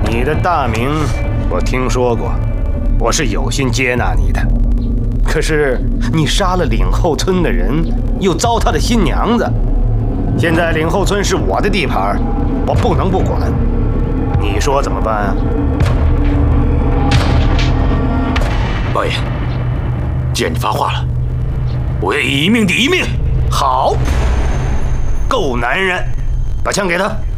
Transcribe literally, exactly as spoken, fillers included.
你的大名我听说过，我是有心接纳你的。可是你杀了岭后村的人，又糟蹋了新娘子。现在岭后村是我的地盘，我不能不管。你说怎么办啊？ 王爷，既然你发话了，我愿意一命抵一命。 好，够男人，把枪给他。